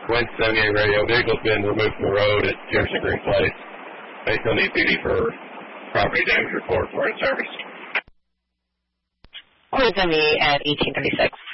Wentz 78 radio. Vehicle's been removed from the road at Jefferson Green Place. They still need duty for property damage report for its service. Or is me at 1836?